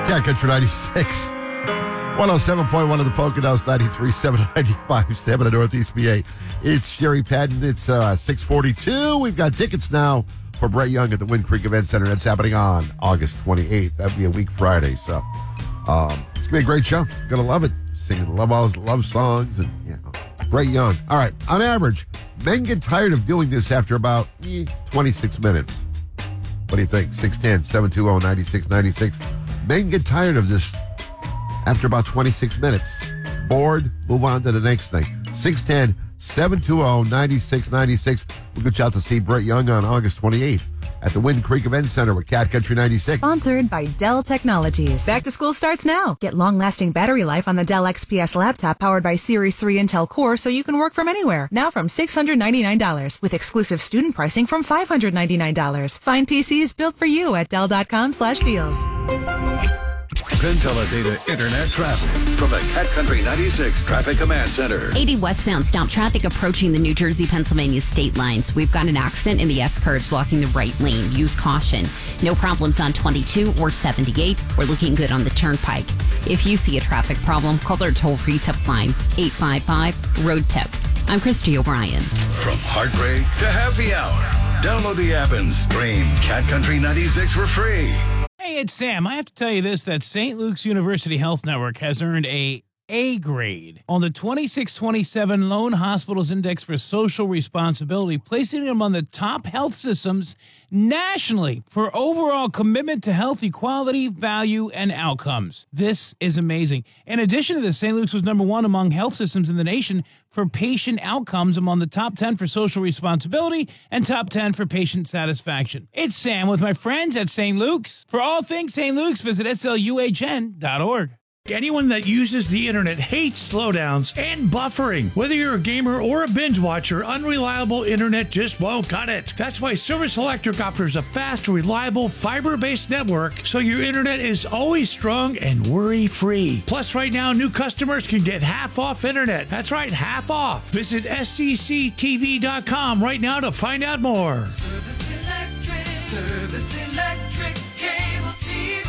Cat Country 96. 107.1 of the Poconos, 93.7, 95.7 of Northeast VA. It's Jerry Patton. It's 6:42. We've got tickets now for Brett Young at the Wind Creek Event Center. That's happening on August 28th. That'll be a week Friday. So it's going to be a great show. You're going to love it. Singing love songs and, Brett Young. All right. On average, men get tired of doing this after about 26 minutes. What do you think? 610-720-9696. Men get tired of this after about 26 minutes. Bored? Move on to the next thing. 610-720-9696. We'll get you out to see Brett Young on August 28th at the Wind Creek Event Center with Cat Country 96. Sponsored by Dell Technologies. Back to school starts now. Get long-lasting battery life on the Dell XPS laptop powered by Series 3 Intel Core so you can work from anywhere. Now from $699 with exclusive student pricing from $599. Find PCs built for you at Dell.com/deals. Consolidated Internet traffic from the Cat Country 96 Traffic Command Center. 80 westbound stop traffic approaching the New Jersey-Pennsylvania state lines. We've got an accident in the S-curves blocking the right lane. Use caution. No problems on 22 or 78. We're looking good on the turnpike. If you see a traffic problem, call their toll-free tip line, 855-ROAD-TIP. I'm Christy O'Brien. From heartbreak to happy hour. Download the app and stream Cat Country 96 for free. Hey, it's Sam. I have to tell you this, that St. Luke's University Health Network has earned a grade on the 2627 Lone Hospitals Index for Social Responsibility, placing them on the top health systems nationally for overall commitment to health equality, value, and outcomes. This is amazing. In addition to this, St. Luke's was number one among health systems in the nation for patient outcomes, among the top 10 for social responsibility and top 10 for patient satisfaction. It's Sam with my friends at St. Luke's. For all things St. Luke's, visit sluhn.org. Anyone that uses the internet hates slowdowns and buffering. Whether you're a gamer or a binge watcher, unreliable internet just won't cut it. That's why Service Electric offers a fast, reliable, fiber-based network so your internet is always strong and worry-free. Plus, right now, new customers can get half off internet. That's right, half off. Visit scctv.com right now to find out more. Service Electric Cable TV.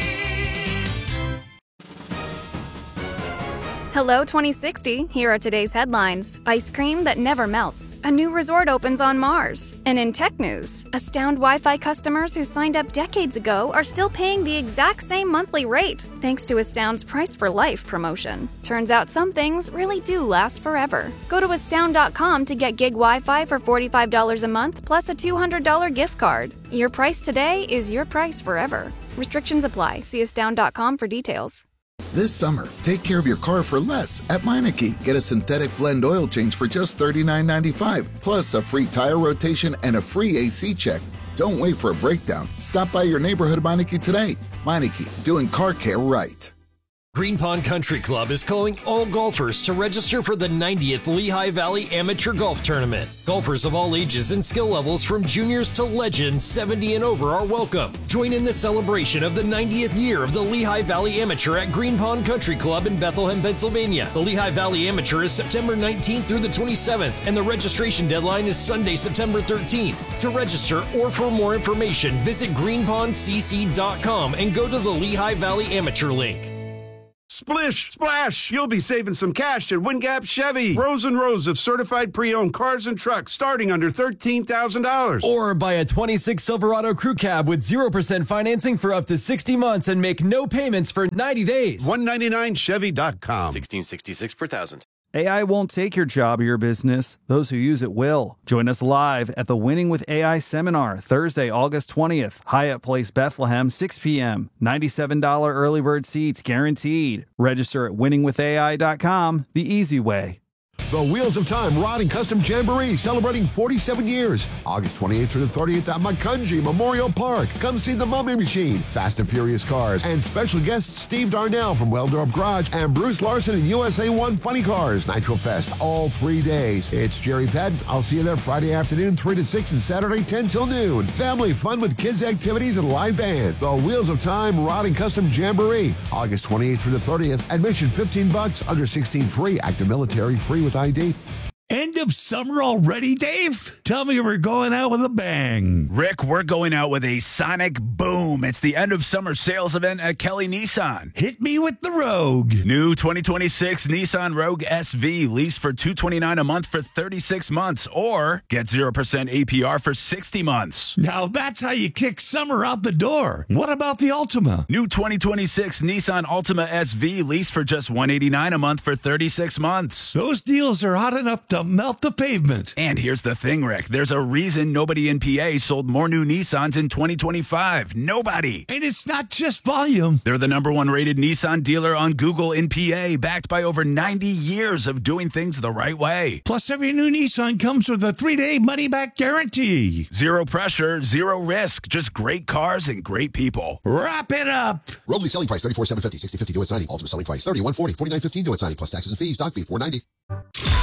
Hello 2060, here are today's headlines. Ice cream that never melts. A new resort opens on Mars. And in tech news, Astound Wi-Fi customers who signed up decades ago are still paying the exact same monthly rate, thanks to Astound's Price for Life promotion. Turns out some things really do last forever. Go to Astound.com to get gig Wi-Fi for $45 a month, plus a $200 gift card. Your price today is your price forever. Restrictions apply. See Astound.com for details. This summer, take care of your car for less at Meineke. Get a synthetic blend oil change for just $39.95, plus a free tire rotation and a free AC check. Don't wait for a breakdown. Stop by your neighborhood Meineke today. Meineke, doing car care right. Green Pond Country Club is calling all golfers to register for the 90th Lehigh Valley Amateur Golf Tournament. Golfers of all ages and skill levels from juniors to legends 70 and over are welcome. Join in the celebration of the 90th year of the Lehigh Valley Amateur at Green Pond Country Club in Bethlehem, Pennsylvania. The Lehigh Valley Amateur is September 19th through the 27th, and the registration deadline is Sunday, September 13th. To register or for more information, visit greenpondcc.com and go to the Lehigh Valley Amateur link. Splish, splash! You'll be saving some cash at Wingap Chevy. Rows and rows of certified pre-owned cars and trucks starting under $13,000. Or buy a 26 Silverado Crew Cab with 0% financing for up to 60 months and make no payments for 90 days. 199chevy.com. $1,666 per thousand. AI won't take your job or your business. Those who use it will. Join us live at the Winning with AI seminar, Thursday, August 20th, Hyatt Place, Bethlehem, 6 p.m. $97 early bird seats guaranteed. Register at winningwithai.com, the easy way. The Wheels of Time Rod and Custom Jamboree, celebrating 47 years. August 28th through the 30th at Macungie Memorial Park. Come see the Mummy Machine, Fast and Furious Cars, and special guests Steve Darnell from Weldorp Garage and Bruce Larson and USA 1 Funny Cars. Nitro Fest, all 3 days. It's Jerry Patton. I'll see you there Friday afternoon, 3 to 6, and Saturday, 10 till noon. Family fun with kids' activities and live band. The Wheels of Time Rod and Custom Jamboree, August 28th through the 30th. Admission $15, under 16 free. Active military free with ID. End of summer already, Dave? Tell me we're going out with a bang. Rick, we're going out with a sonic boom. It's the end of summer sales event at Kelly Nissan. Hit me with the Rogue. New 2026 Nissan Rogue SV. Lease for $229 a month for 36 months. Or get 0% APR for 60 months. Now that's how you kick summer out the door. What about the Altima? New 2026 Nissan Altima SV. Lease for just $189 a month for 36 months. Those deals are hot enough to melt the pavement. And here's the thing, Rick. There's a reason nobody in PA sold more new Nissans in 2025. Nobody. And it's not just volume. They're the #1 rated Nissan dealer on Google in PA, backed by over 90 years of doing things the right way. Plus, every new Nissan comes with a 3-day money-back guarantee. Zero pressure, zero risk. Just great cars and great people. Wrap it up. Rogue lease selling price $34,750, $60,50 due at signing. Ultimate selling price $31,40, $49,15 due at signing plus taxes and fees. Doc fee $490.